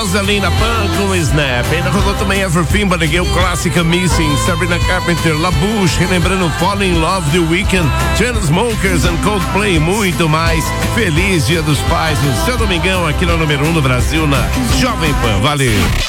Rosalina Pan com Snap. Ainda rolou também Everything But Again, clássica Missing, Sabrina Carpenter, La Bouche, relembrando Falling in Love, The Weeknd, Chainsmokers and Coldplay, muito mais. Feliz Dia dos Pais no seu domingão aqui no número 1 do Brasil, na Jovem Pan. Valeu!